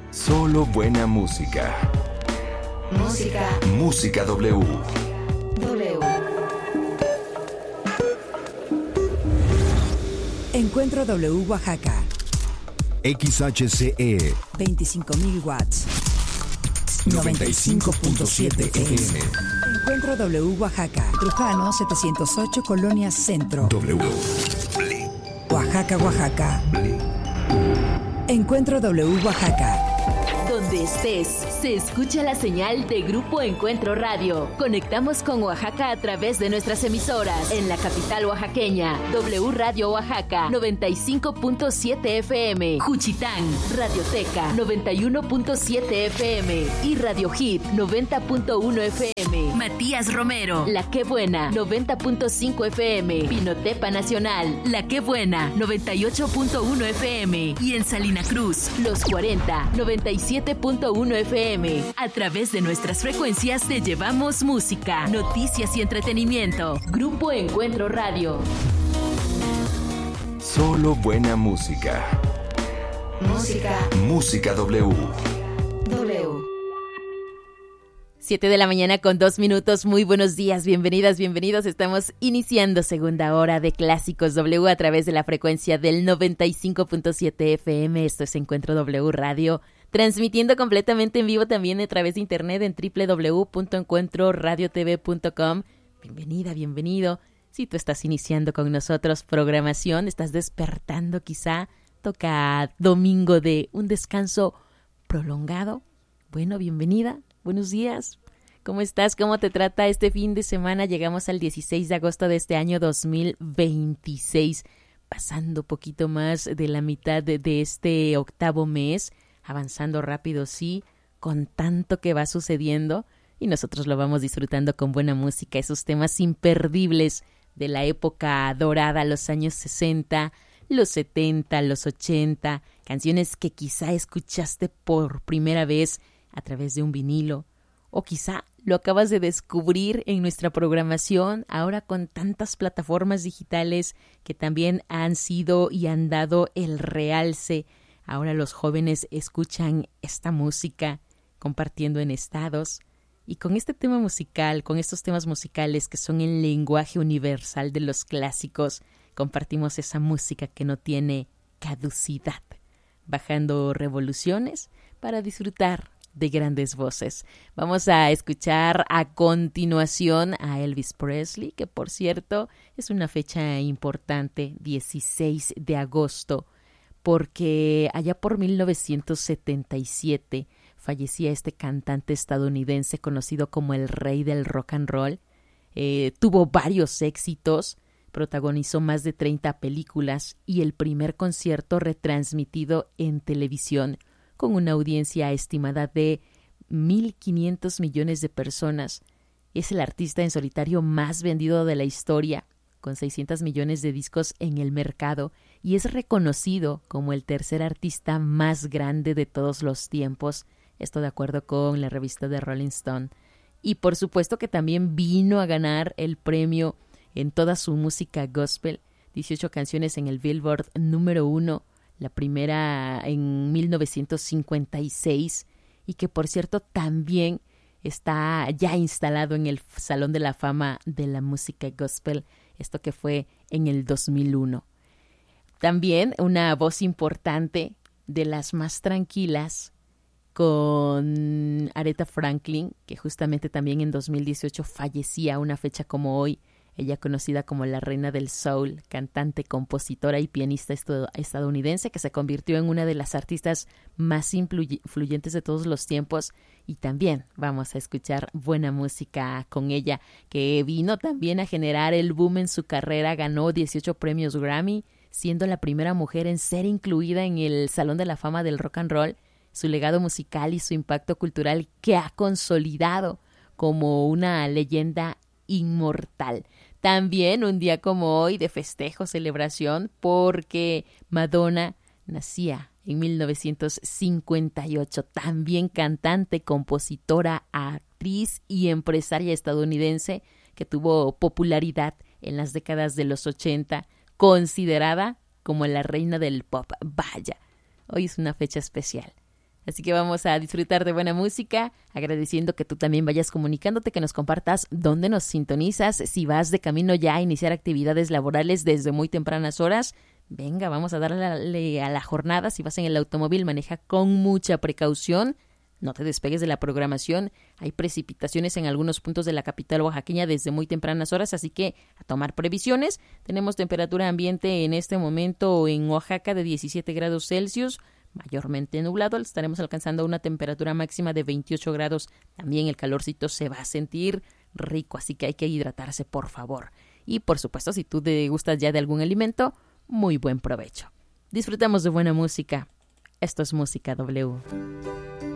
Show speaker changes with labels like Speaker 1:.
Speaker 1: Solo buena música. Música W.
Speaker 2: Encuentro W Oaxaca.
Speaker 1: XHCE
Speaker 2: 25,000 watts.
Speaker 1: 95.7 FM.
Speaker 2: Encuentro W Oaxaca. Trujano 708 Colonia Centro.
Speaker 1: W.
Speaker 2: Oaxaca, Oaxaca. Encuentro W Oaxaca.
Speaker 3: Donde estés, se escucha la señal de Grupo Encuentro Radio. Conectamos con Oaxaca a través de nuestras emisoras. En la capital oaxaqueña, W Radio Oaxaca, 95.7 FM. Juchitán, Radioteca, 91.7 FM. Y Radio Hit, 90.1 FM. Matías Romero, La Qué Buena, 90.5 FM. Pinotepa Nacional, La Qué Buena, 98.1 FM. Y en Salina Cruz, Los 40, 97.1 FM. A través de nuestras frecuencias te llevamos música, noticias y entretenimiento. Grupo Encuentro Radio.
Speaker 1: Solo buena música. Música W.
Speaker 3: 7 de la mañana con 2 minutos. Muy buenos días, bienvenidas, bienvenidos. Estamos iniciando segunda hora de Clásicos W a través de la frecuencia del 95.7 FM. Esto es Encuentro W Radio, transmitiendo completamente en vivo también a través de internet en www.encuentroradiotv.com. Bienvenida, bienvenido. Si tú estás iniciando con nosotros programación, estás despertando quizá, toca domingo de un descanso prolongado. Bueno, bienvenida. Buenos días. ¿Cómo estás? ¿Cómo te trata este fin de semana? Llegamos al 16 de agosto de este año 2026, pasando poquito más de la mitad de este octavo mes, avanzando rápido, sí, con tanto que va sucediendo, y nosotros lo vamos disfrutando con buena música, esos temas imperdibles de la época dorada, los años 60, los 70, los 80, canciones que quizá escuchaste por primera vez a través de un vinilo, o quizá lo acabas de descubrir en nuestra programación, ahora con tantas plataformas digitales que también han sido y han dado el realce. Ahora los jóvenes escuchan esta música compartiendo en estados, y con este tema musical, con estos temas musicales que son el lenguaje universal de los clásicos, compartimos esa música que no tiene caducidad, bajando revoluciones para disfrutar de grandes voces. Vamos a escuchar a continuación a Elvis Presley, que por cierto es una fecha importante, 16 de agosto, porque allá por 1977 fallecía este cantante estadounidense conocido como el rey del rock and roll. Tuvo varios éxitos, protagonizó más de 30 películas y el primer concierto retransmitido en televisión con una audiencia estimada de 1.500 millones de personas. Es el artista en solitario más vendido de la historia, con 600 millones de discos en el mercado, y es reconocido como el tercer artista más grande de todos los tiempos, esto de acuerdo con la revista de Rolling Stone. Y por supuesto que también vino a ganar el premio en toda su música gospel, 18 canciones en el Billboard número 1, la primera en 1956, y que por cierto también está ya instalado en el Salón de la Fama de la Música Gospel, esto que fue en el 2001. También una voz importante, de las más tranquilas, con Aretha Franklin, que justamente también en 2018 fallecía una fecha como hoy. Ella conocida como la reina del soul, cantante, compositora y pianista estadounidense que se convirtió en una de las artistas más influyentes de todos los tiempos, y también vamos a escuchar buena música con ella, que vino también a generar el boom en su carrera, ganó 18 premios Grammy, siendo la primera mujer en ser incluida en el Salón de la Fama del Rock and Roll. Su legado musical y su impacto cultural que ha consolidado como una leyenda inmortal. También un día como hoy de festejo, celebración, porque Madonna nacía en 1958, también cantante, compositora, actriz y empresaria estadounidense que tuvo popularidad en las décadas de los 80, considerada como la reina del pop. Vaya, hoy es una fecha especial. Así que vamos a disfrutar de buena música, agradeciendo que tú también vayas comunicándote, que nos compartas dónde nos sintonizas, si vas de camino ya a iniciar actividades laborales desde muy tempranas horas. Venga, vamos a darle a la jornada. Si vas en el automóvil, maneja con mucha precaución. No te despegues de la programación. Hay precipitaciones en algunos puntos de la capital oaxaqueña desde muy tempranas horas, así que a tomar previsiones. Tenemos temperatura ambiente en este momento en Oaxaca de 17 grados Celsius, mayormente nublado. Estaremos alcanzando una temperatura máxima de 28 grados. También el calorcito se va a sentir rico, así que hay que hidratarse, por favor. Y por supuesto, si tú te gustas ya de algún alimento, muy buen provecho. Disfrutamos de buena música. Esto es Música W.